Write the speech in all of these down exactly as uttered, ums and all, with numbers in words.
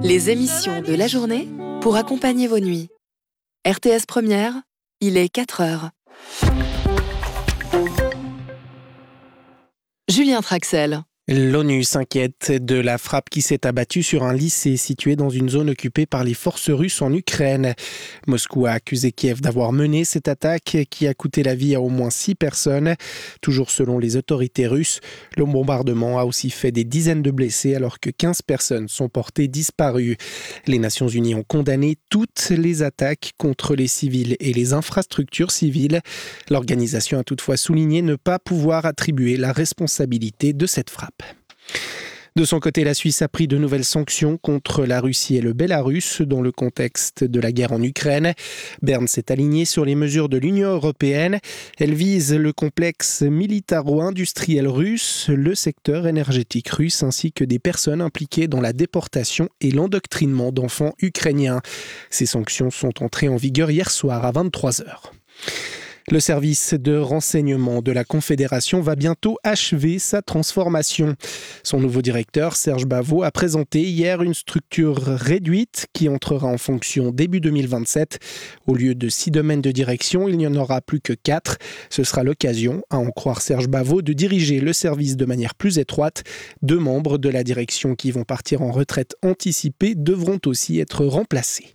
Les émissions de la journée pour accompagner vos nuits. R T S Première, il est quatre heures. Julien Traxel. L'ONU s'inquiète de la frappe qui s'est abattue sur un lycée situé dans une zone occupée par les forces russes en Ukraine. Moscou a accusé Kiev d'avoir mené cette attaque qui a coûté la vie à au moins six personnes. Toujours selon les autorités russes, le bombardement a aussi fait des dizaines de blessés alors que quinze personnes sont portées disparues. Les Nations Unies ont condamné toutes les attaques contre les civils et les infrastructures civiles. L'organisation a toutefois souligné ne pas pouvoir attribuer la responsabilité de cette frappe. De son côté, la Suisse a pris de nouvelles sanctions contre la Russie et le Bélarus dans le contexte de la guerre en Ukraine. Berne s'est aligné sur les mesures de l'Union européenne. Elles visent le complexe militaro-industriel russe, le secteur énergétique russe ainsi que des personnes impliquées dans la déportation et l'endoctrinement d'enfants ukrainiens. Ces sanctions sont entrées en vigueur hier soir à vingt-trois heures. Le service de renseignement de la Confédération va bientôt achever sa transformation. Son nouveau directeur, Serge Bavot, a présenté hier une structure réduite qui entrera en fonction début deux mille vingt-sept. Au lieu de six domaines de direction, il n'y en aura plus que quatre. Ce sera l'occasion, à en croire Serge Bavot, de diriger le service de manière plus étroite. Deux membres de la direction qui vont partir en retraite anticipée devront aussi être remplacés.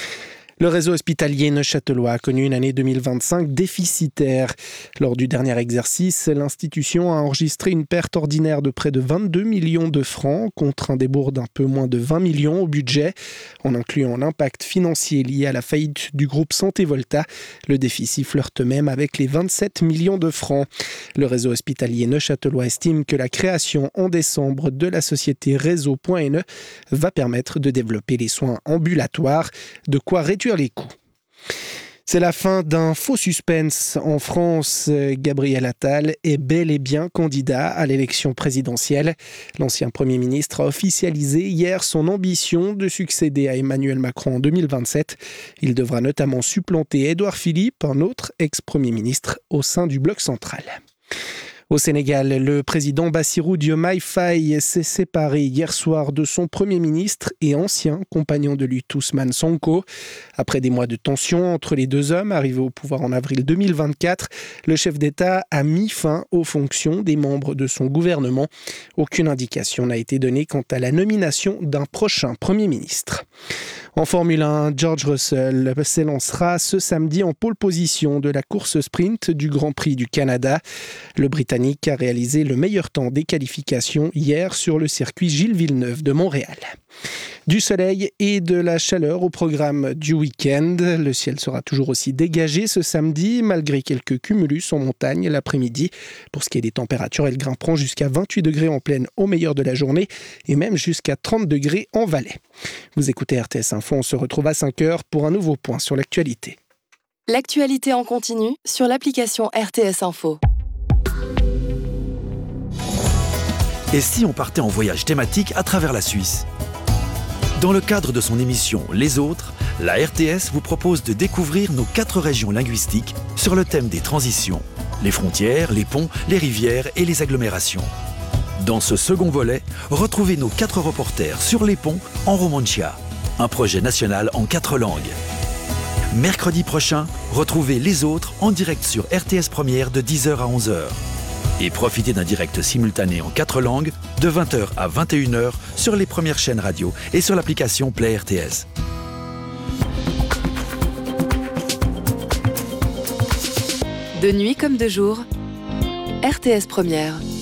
Le réseau hospitalier neuchâtelois a connu une année deux mille vingt-cinq déficitaire. Lors du dernier exercice, l'institution a enregistré une perte ordinaire de près de vingt-deux millions de francs contre un débours d'un peu moins de vingt millions au budget. En incluant l'impact financier lié à la faillite du groupe Santé Volta, le déficit flirte même avec les vingt-sept millions de francs. Le réseau hospitalier neuchâtelois estime que la création en décembre de la société Réseau.ne va permettre de développer les soins ambulatoires, de quoi réduire les coûts. C'est la fin d'un faux suspense en France. Gabriel Attal est bel et bien candidat à l'élection présidentielle. L'ancien Premier ministre a officialisé hier son ambition de succéder à Emmanuel Macron en deux mille vingt-sept. Il devra notamment supplanter Édouard Philippe, un autre ex-Premier ministre, au sein du bloc central. Au Sénégal, le président Bassirou Diomaye Faye s'est séparé hier soir de son Premier ministre et ancien compagnon de lutte Ousmane Sonko. Après des mois de tension entre les deux hommes, arrivés au pouvoir en avril deux mille vingt-quatre, le chef d'État a mis fin aux fonctions des membres de son gouvernement. Aucune indication n'a été donnée quant à la nomination d'un prochain Premier ministre. En Formule un, George Russell s'élancera ce samedi en pole position de la course sprint du Grand Prix du Canada. Le Britannique a réalisé le meilleur temps des qualifications hier sur le circuit Gilles Villeneuve de Montréal. Du soleil et de la chaleur au programme du week-end. Le ciel sera toujours aussi dégagé ce samedi, malgré quelques cumulus en montagne l'après-midi. Pour ce qui est des températures, elles grimperont jusqu'à vingt-huit degrés en plaine au meilleur de la journée et même jusqu'à trente degrés en vallée. Vous écoutez R T S Info, on se retrouve à cinq heures pour un nouveau point sur l'actualité. L'actualité en continu sur l'application R T S Info. Et si on partait en voyage thématique à travers la Suisse ? Dans le cadre de son émission Les Autres, la R T S vous propose de découvrir nos quatre régions linguistiques sur le thème des transitions, les frontières, les ponts, les rivières et les agglomérations. Dans ce second volet, retrouvez nos quatre reporters sur les ponts en Romancia, un projet national en quatre langues. Mercredi prochain, retrouvez Les Autres en direct sur R T S Première de dix heures à onze heures. Et profitez d'un direct simultané en quatre langues de vingt heures à vingt et une heures sur les premières chaînes radio et sur l'application Play R T S. De nuit comme de jour, R T S Première.